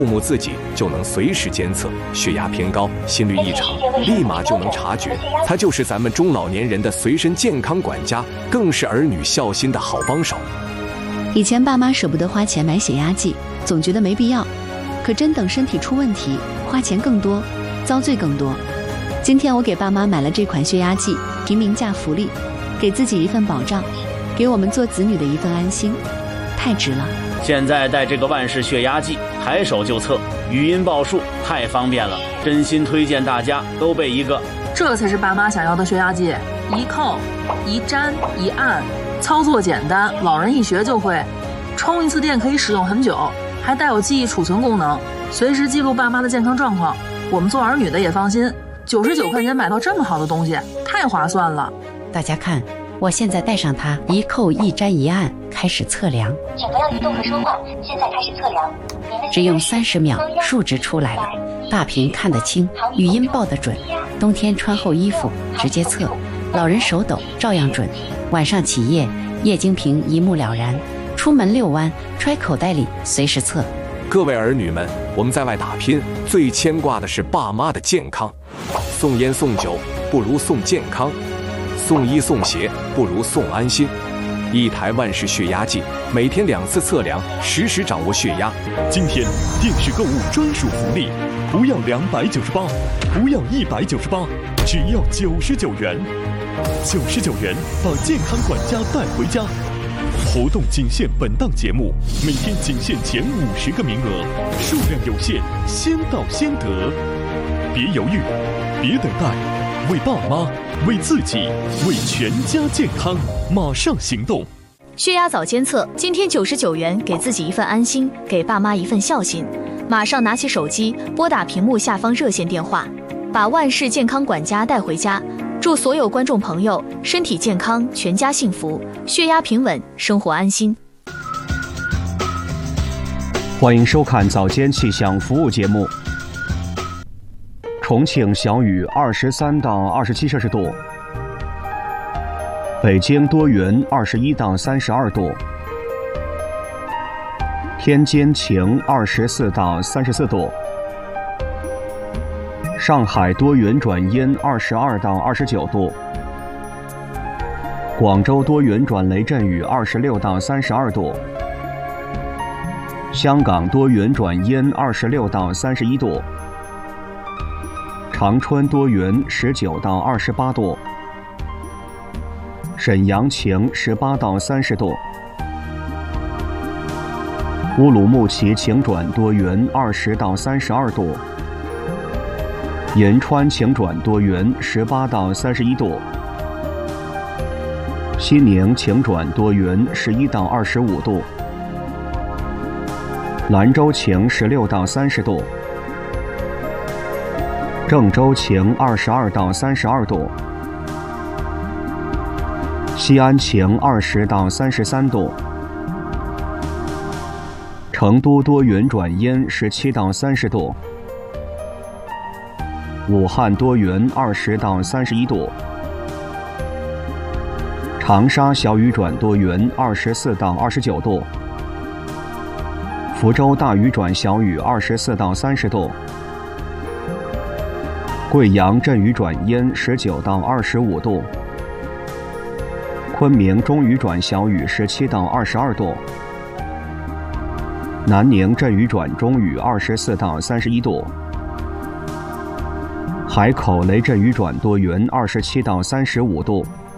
父母自己就能随时监测血压偏高、心率异常，立马就能察觉。它就是咱们中老年人的随身健康管家，更是儿女孝心的好帮手。 以前爸妈舍不得花钱买血压计，总觉得没必要，可真等身体出问题，花钱更多，遭罪更多。今天我给爸妈买了这款血压计，平民价福利，给自己一份保障，给我们做子女的一份安心，太值了。 现在带这个万氏血压计，抬手就测，语音报数，太方便了，真心推荐大家都备一个。 这才是爸妈想要的血压计，一扣、一粘、一按，操作简单，老人一学就会。充一次电可以使用很久，还带有记忆储存功能，随时记录爸妈的健康状况。我们做儿女的也放心，99块钱买到这么好的东西，太划算了。 大家看，我现在带上它，一扣一粘一按，开始测量。 请不要移动和说话，现在开始测量。 只用30秒，数值出来了，大屏看得清，语音报得准。冬天穿厚衣服直接测，老人手抖照样准。晚上起夜，液晶屏一目了然。出门遛弯，揣口袋里随时测。 各位儿女们，我们在外打拼，最牵挂的是爸妈的健康。送烟送酒不如送健康，送衣送鞋不如送安心。一台万氏血压计，每天2次测量，实时掌握血压。 今天电视购物专属福利，不要298，不要198，只要99元。99元把健康管家带回家。活动仅限本档节目，每天仅限前50个名额，数量有限，先到先得。别犹豫，别等待，为爸妈，为自己，为全家健康，马上行动！ 血压早监测，今天99元，给自己一份安心，给爸妈一份孝心。马上拿起手机，拨打屏幕下方热线电话，把万氏健康管家带回家。祝所有观众朋友身体健康，全家幸福，血压平稳，生活安心。 欢迎收看早间气象服务节目。重庆小雨23到27摄氏度，北京多云21到32度，天津晴24到34度。上海多云转阴22到29度，广州多云转雷阵雨26到32度，香港多云转阴26到31度，长春多云19到28度，沈阳晴18到30度，乌鲁木齐晴转多云20到32度，银川晴转多云18到31度，西宁晴转多云11到25度，兰州晴16到30度，郑州晴22到32度，西安晴20到33度，成都多云转阴17到30度，武汉多云20到31度，长沙小雨转多云24到29度，福州大雨转小雨24到30度，贵阳阵雨转阴19到25度，昆明中雨转小雨17到22度，南宁阵雨转中雨24到31度，海口雷阵雨转多云27到35度，